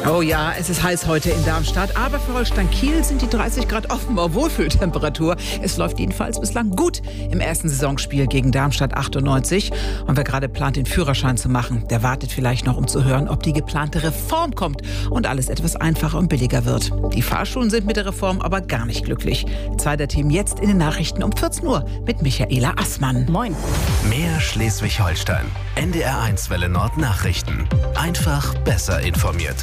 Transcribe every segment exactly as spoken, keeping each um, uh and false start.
Oh ja, es ist heiß heute in Darmstadt, aber für Holstein-Kiel sind die dreißig Grad offenbar Wohlfühltemperatur. Es läuft jedenfalls bislang gut im ersten Saisonspiel gegen Darmstadt achtundneunzig. Und wer gerade plant, den Führerschein zu machen, der wartet vielleicht noch, um zu hören, ob die geplante Reform kommt und alles etwas einfacher und billiger wird. Die Fahrschulen sind mit der Reform aber gar nicht glücklich. Zweiter Team jetzt in den Nachrichten um vierzehn Uhr mit Michaela Assmann. Moin. Mehr Schleswig-Holstein. N D R eins Welle Nord Nachrichten. Einfach besser informiert.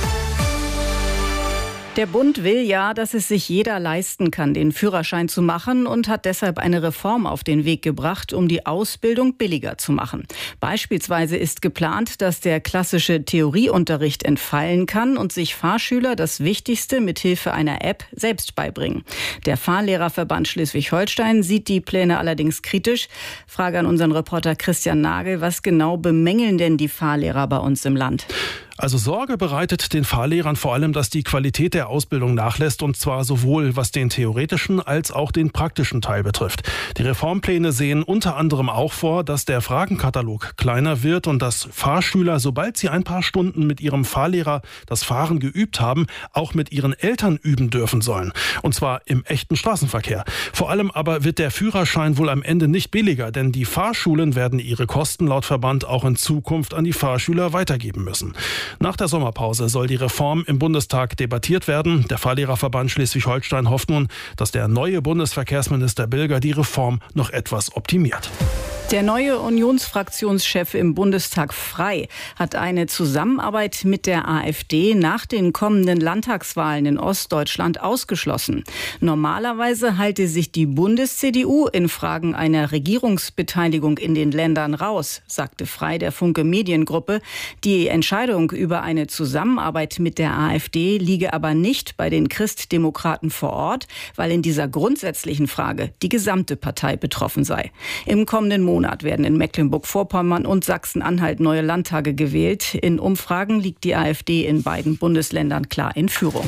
Der Bund will ja, dass es sich jeder leisten kann, den Führerschein zu machen, und hat deshalb eine Reform auf den Weg gebracht, um die Ausbildung billiger zu machen. Beispielsweise ist geplant, dass der klassische Theorieunterricht entfallen kann und sich Fahrschüler das Wichtigste mithilfe einer App selbst beibringen. Der Fahrlehrerverband Schleswig-Holstein sieht die Pläne allerdings kritisch. Frage an unseren Reporter Christian Nagel: Was genau bemängeln denn die Fahrlehrer bei uns im Land? Also Sorge bereitet den Fahrlehrern vor allem, dass die Qualität der Ausbildung nachlässt, und zwar sowohl was den theoretischen als auch den praktischen Teil betrifft. Die Reformpläne sehen unter anderem auch vor, dass der Fragenkatalog kleiner wird und dass Fahrschüler, sobald sie ein paar Stunden mit ihrem Fahrlehrer das Fahren geübt haben, auch mit ihren Eltern üben dürfen sollen. Und zwar im echten Straßenverkehr. Vor allem aber wird der Führerschein wohl am Ende nicht billiger, denn die Fahrschulen werden ihre Kosten laut Verband auch in Zukunft an die Fahrschüler weitergeben müssen. Nach der Sommerpause soll die Reform im Bundestag debattiert werden. Der Fahrlehrerverband Schleswig-Holstein hofft nun, dass der neue Bundesverkehrsminister Bilger die Reform noch etwas optimiert. Der neue Unionsfraktionschef im Bundestag Frey hat eine Zusammenarbeit mit der AfD nach den kommenden Landtagswahlen in Ostdeutschland ausgeschlossen. Normalerweise halte sich die Bundes-C D U in Fragen einer Regierungsbeteiligung in den Ländern raus, sagte Frey der Funke Mediengruppe. Die Entscheidung über eine Zusammenarbeit mit der AfD liege aber nicht bei den Christdemokraten vor Ort, weil in dieser grundsätzlichen Frage die gesamte Partei betroffen sei. Im kommenden Monat Monat werden in Mecklenburg-Vorpommern und Sachsen-Anhalt neue Landtage gewählt. In Umfragen liegt die AfD in beiden Bundesländern klar in Führung.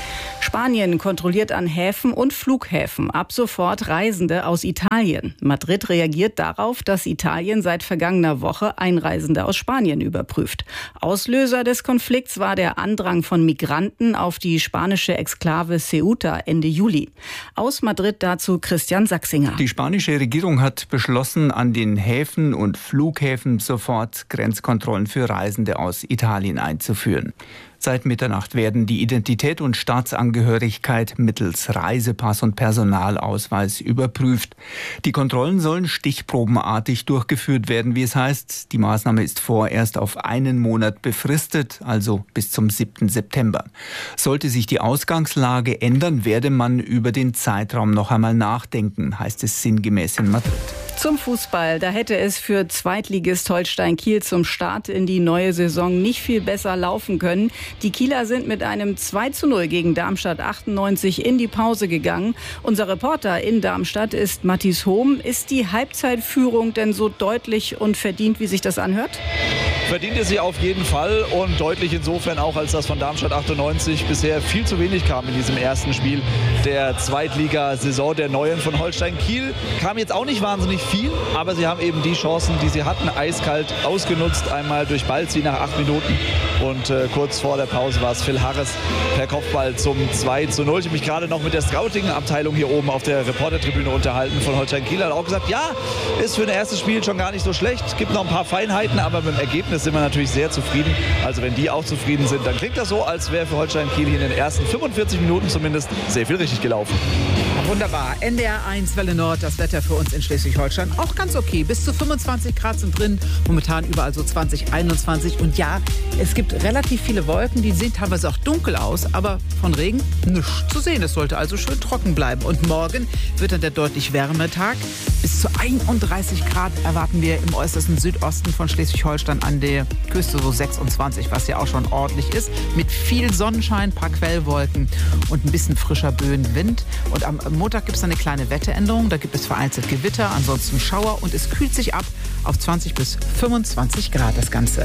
Spanien kontrolliert an Häfen und Flughäfen ab sofort Reisende aus Italien. Madrid reagiert darauf, dass Italien seit vergangener Woche Einreisende aus Spanien überprüft. Auslöser des Konflikts war der Andrang von Migranten auf die spanische Exklave Ceuta Ende Juli. Aus Madrid dazu Christian Sachsinger. Die spanische Regierung hat beschlossen, an den Häfen und Flughäfen sofort Grenzkontrollen für Reisende aus Italien einzuführen. Seit Mitternacht werden die Identität und Staatsangehörigkeit mittels Reisepass und Personalausweis überprüft. Die Kontrollen sollen stichprobenartig durchgeführt werden, wie es heißt. Die Maßnahme ist vorerst auf einen Monat befristet, also bis zum siebten September. Sollte sich die Ausgangslage ändern, werde man über den Zeitraum noch einmal nachdenken, heißt es sinngemäß in Madrid. Zum Fußball. Da hätte es für Zweitligist Holstein-Kiel zum Start in die neue Saison nicht viel besser laufen können. Die Kieler sind mit einem zwei zu null gegen Darmstadt achtundneunzig in die Pause gegangen. Unser Reporter in Darmstadt ist Matthias Hohm. Ist die Halbzeitführung denn so deutlich und verdient, wie sich das anhört? Verdient ist sie auf jeden Fall, und deutlich insofern auch, als das von Darmstadt achtundneunzig bisher viel zu wenig kam in diesem ersten Spiel der Zweitligasaison der Neuen. Von Holstein Kiel kam jetzt auch nicht wahnsinnig viel, aber sie haben eben die Chancen, die sie hatten, eiskalt ausgenutzt. Einmal durch Ballziehen nach acht Minuten und äh, kurz vor der Pause war es Phil Harris per Kopfball zum zwei zu null. Ich habe mich gerade noch mit der Scouting-Abteilung hier oben auf der Reportertribüne unterhalten von Holstein Kiel. Hat auch gesagt, ja, ist für ein erstes Spiel schon gar nicht so schlecht. Gibt noch ein paar Feinheiten, aber mit dem Ergebnis sind wir natürlich sehr zufrieden. Also wenn die auch zufrieden sind, dann klingt das so, als wäre für Holstein Kiel hier in den ersten fünfundvierzig Minuten zumindest sehr viel richtig gelaufen. Wunderbar. N D R eins Welle Nord, das Wetter für uns in Schleswig-Holstein auch ganz okay. Bis zu fünfundzwanzig Grad sind drin, momentan überall so zwanzig, einundzwanzig. Und ja, es gibt relativ viele Wolken, die sehen teilweise auch dunkel aus, aber von Regen nichts zu sehen. Es sollte also schön trocken bleiben. Und morgen wird dann der deutlich wärmere Tag. Bis zu einunddreißig Grad erwarten wir im äußersten Südosten von Schleswig-Holstein, an der Küste so sechsundzwanzig, was ja auch schon ordentlich ist. Mit viel Sonnenschein, ein paar Quellwolken und ein bisschen frischer Böenwind. Und am Montag gibt es eine kleine Wetteränderung. Da gibt es vereinzelt Gewitter, ansonsten Schauer, und es kühlt sich ab auf zwanzig bis fünfundzwanzig Grad das Ganze.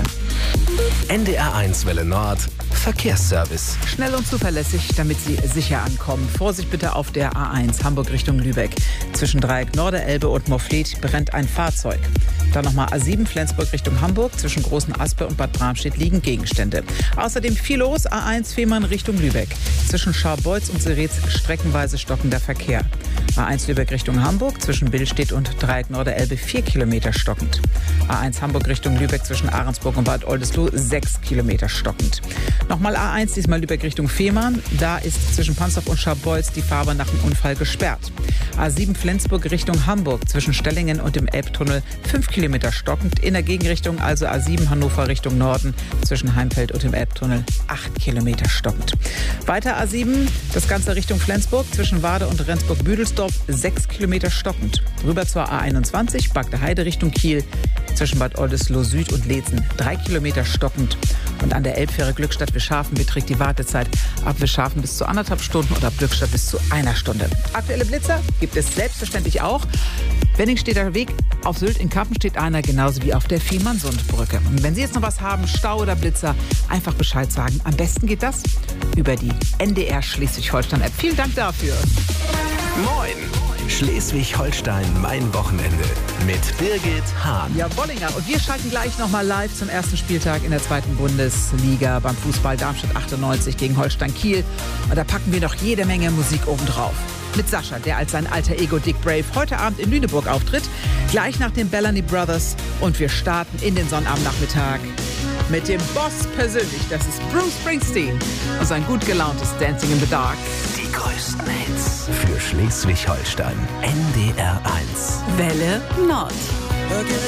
N D R eins Welle Nord Verkehrsservice. Schnell und zuverlässig, damit Sie sicher ankommen. Vorsicht bitte auf der A eins Hamburg Richtung Lübeck. Zwischen Dreieck Norderelbe und Morfleet brennt ein Fahrzeug. Dann nochmal A sieben Flensburg Richtung Hamburg. Zwischen Großen Aspe und Bad Bramstedt liegen Gegenstände. Außerdem viel los. A eins Fehmarn Richtung Lübeck. Zwischen Scharbeutz und Seretz streckenweise stockender Verkehr. A eins Lübeck Richtung Hamburg. Zwischen Billstedt und Dreieck Norderelbe vier Kilometer stockend. A eins Hamburg Richtung Lübeck zwischen Ahrensburg und Bad Oldesloe sechs Kilometer stockend. Nochmal A eins, diesmal Lübeck Richtung Fehmarn. Da ist zwischen Pansdorf und Scharbeutz die Fahrbahn nach dem Unfall gesperrt. A sieben Flensburg Richtung Hamburg zwischen Stellingen und dem Elbtunnel fünf Kilometer stockend. In der Gegenrichtung also A sieben Hannover Richtung Norden zwischen Heimfeld und dem Elbtunnel acht Kilometer stockend. Weiter A sieben, das Ganze Richtung Flensburg zwischen Wade und Rendsburg-Büdelsdorf sechs Kilometer stockend. Rüber zur A einundzwanzig, Bagde-Heide Richtung Kiel zwischen Bad Oldesloe Süd und Leetzen drei Kilometer stockend. Und an der Elbfähre Glückstadt-Wischhafen beträgt die Wartezeit ab Wischhafen bis zu anderthalb Stunden und ab Glückstadt bis zu einer Stunde. Aktuelle Blitzer gibt es selbstverständlich auch. Wenningstedter Weg auf Sylt in Kappen steht einer, genauso wie auf der Fehmarnsundbrücke. Und wenn Sie jetzt noch was haben, Stau oder Blitzer, einfach Bescheid sagen. Am besten geht das über die N D R Schleswig-Holstein-App. Vielen Dank dafür. Moin! Schleswig-Holstein, mein Wochenende mit Birgit Hahn. Ja, Bollinger. Und wir schalten gleich nochmal live zum ersten Spieltag in der zweiten Bundesliga beim Fußball Darmstadt achtundneunzig gegen Holstein Kiel. Und da packen wir noch jede Menge Musik obendrauf. Mit Sascha, der als sein alter Ego Dick Brave heute Abend in Lüneburg auftritt. Gleich nach den Bellamy Brothers. Und wir starten in den Sonnabendnachmittag mit dem Boss persönlich. Das ist Bruce Springsteen und sein gut gelauntes Dancing in the Dark. Die größten Hits für Schleswig-Holstein. N D R eins. Welle Nord.